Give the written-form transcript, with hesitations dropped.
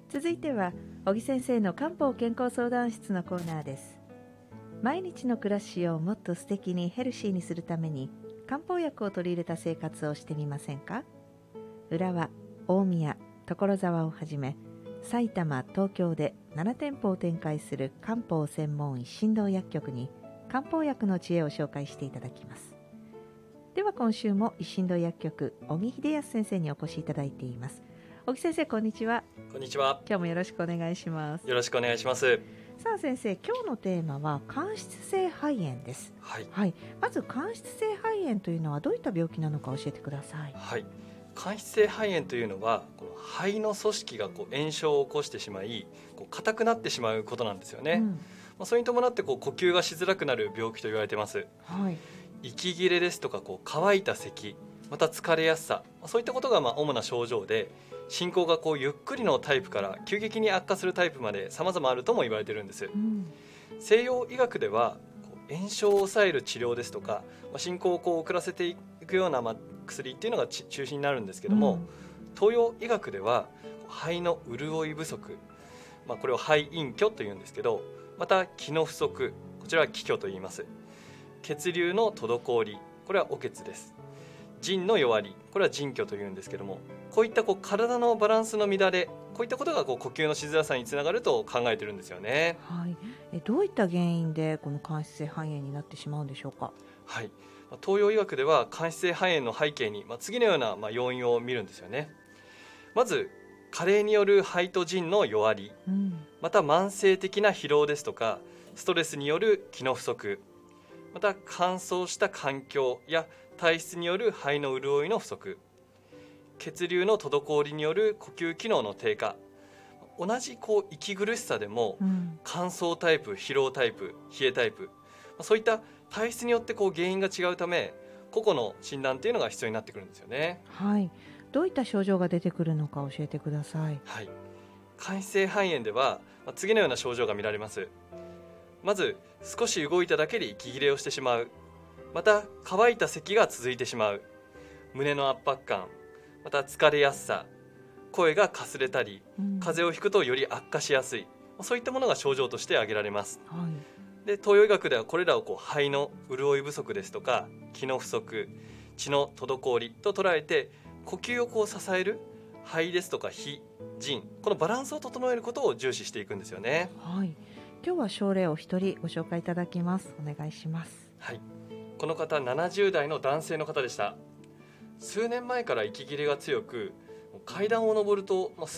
続いては小木先生の漢方健康相談室のコーナーです。毎日の暮らしをもっと素敵にヘルシーにするために漢方薬を取り入れた生活をしてみませんか？浦和、大宮、所沢をはじめ埼玉、東京で7店舗を展開する漢方専門一心堂薬局に漢方薬の知恵を紹介していただきます。では今週も一心堂薬局小木秀康先生にお越しいただいています。小木先生、こんにちは。 こんにちは。 今日もよろしくお願いします。 よろしくお願いします。 さあ先生、今日のテーマは間質性肺炎です。はい、まず間質性肺炎というのはどういった病気なのか教えてください。 はい、間質性肺炎というのはこの肺の組織が炎症を起こしてしまい硬くなってしまうことなんですよね。それに伴って呼吸がしづらくなる病気と言われています。息切れですとか乾いた咳、また疲れやすさ、そういったことが主な症状で、進行がゆっくりのタイプから急激に悪化するタイプまで様々あるとも言われているんです。西洋医学では炎症を抑える治療ですとか進行を遅らせていくような薬っていうのが中心になるんですけども、東洋医学では肺の潤い不足、これを肺隠居というんですけど、また気の不足、こちらは気虚と言います。血流の滞り、これはお血です。腎の弱り、これは腎虚というんですけども、こういった体のバランスの乱れ、こういったことが呼吸のしづらさにつながると考えているんですよね。 どういった原因でこの間質性肺炎になってしまうんでしょうか？ 東洋医学では間質性肺炎の背景に次のような要因を見るんですよね。まず加齢による肺と腎の弱り、また慢性的な疲労ですとかストレスによる気の不足、また乾燥した環境や体質による肺の潤いの不足、血流の滞りによる呼吸機能の低下、同じ息苦しさでも、乾燥タイプ、疲労タイプ、冷えタイプ、そういった体質によって原因が違うため、個々の診断というのが必要になってくるんですよね。 どういった症状が出てくるのか教えてください。 間質性肺炎では次のような症状が見られます。まず少し動いただけで息切れをしてしまう、また乾いた咳が続いてしまう、胸の圧迫感、また疲れやすさ、声がかすれたり、風邪をひくとより悪化しやすい、そういったものが症状として挙げられます。で、東洋医学ではこれらを肺の潤い不足ですとか気の不足、血の滞りと捉えて、呼吸を支える肺ですとか脾、腎、このバランスを整えることを重視していくんですよね。 今日は症例を一人ご紹介いただきます。お願いします。 この方70代の男性の方でした。数年前から息切れが強く、階段を上ると